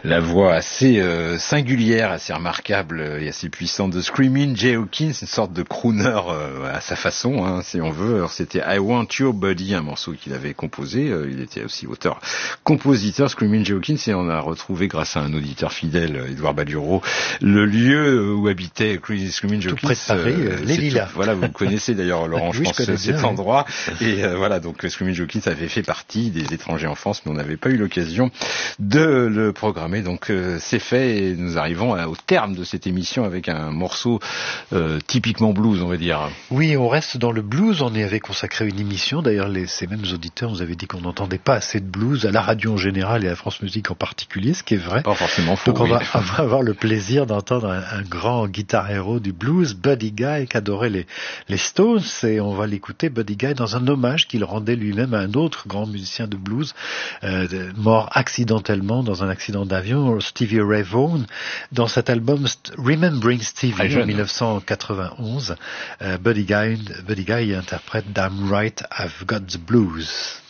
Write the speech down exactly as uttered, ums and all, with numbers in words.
La voix assez euh, singulière, assez remarquable et assez puissante de Screaming Jay Hawkins, une sorte de crooner euh, à sa façon, hein, si on veut. Alors, c'était I Want Your Body, un morceau qu'il avait composé. Euh, il était aussi auteur-compositeur, Screaming Jay Hawkins, et on a retrouvé, grâce à un auditeur fidèle, Edouard Badureau, le lieu où habitait Screaming Jay Hawkins. Tout près de Paris, euh, les Lilas. Tout, voilà, vous connaissez d'ailleurs, Laurent, oui, je pense, je cet bien, endroit. Oui. Et euh, voilà, donc Screaming Jay Hawkins avait fait partie des étrangers en France, mais on n'avait pas eu l'occasion de le programmer. Donc euh, c'est fait et nous arrivons à, au terme de cette émission avec un morceau euh, typiquement blues, on va dire. Oui, on reste dans le blues. On y avait consacré une émission. D'ailleurs, les, ces mêmes auditeurs nous avaient dit qu'on n'entendait pas assez de blues à la radio en général et à France Musique en particulier, ce qui est vrai. Pas forcément faux. Donc on oui. va avoir le plaisir d'entendre un, un grand guitar héros du blues, Buddy Guy, qui adorait les, les Stones, et on va l'écouter, Buddy Guy, dans un hommage qu'il rendait lui-même à un autre grand musicien de blues, euh, mort accidentellement dans un accident d'avion, Stevie Ray Vaughan, dans cet album Remembering Stevie en dix-neuf cent quatre-vingt-onze. Euh, Buddy Guy, Buddy Guy interprète Damn Right I've Got the Blues.